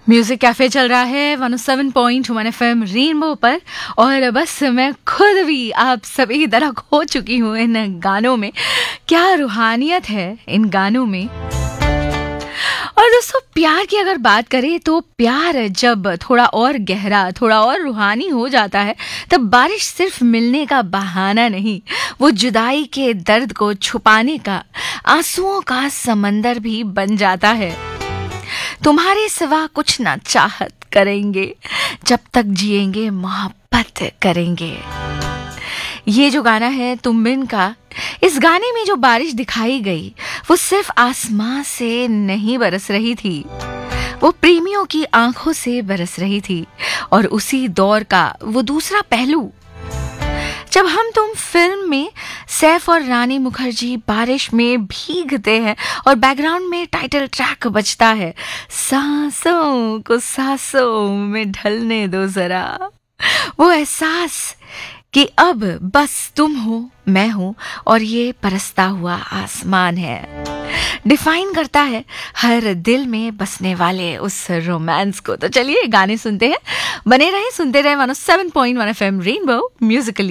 Music cafe चल रहा है 107.1 एफएम रेनबो पर। और बस मैं खुद भी आप सभी तरह खो चुकी हूँ इन गानों में। क्या रूहानियत है इन गानों में। और दोस्तों, प्यार की अगर बात करें तो प्यार जब थोड़ा और गहरा, थोड़ा और रूहानी हो जाता है, तब बारिश सिर्फ मिलने का बहाना नहीं, वो जुदाई के दर्द को छुपाने का आंसुओं का समंदर भी बन जाता है। तुम्हारे सिवा कुछ ना चाहत करेंगे, जब तक जिएंगे मोहब्बत करेंगे। ये जो गाना है तुम बिन का, इस गाने में जो बारिश दिखाई गई वो सिर्फ आसमां से नहीं बरस रही थी, वो प्रेमियों की आंखों से बरस रही थी। और उसी दौर का वो दूसरा पहलू, जब हम तुम फिल्म में सैफ और रानी मुखर्जी बारिश में भीगते हैं और बैकग्राउंड में टाइटल ट्रैक बजता है, सांसों को सांसों में ढलने दो जरा। वो एहसास कि अब बस तुम हो, मैं हूं और ये बरसता हुआ आसमान है, डिफाइन करता है हर दिल में बसने वाले उस रोमांस को। तो चलिए गाने सुनते हैं, बने रहे सुनते रहे 107.1 एफएम रेनबो म्यूजिकली।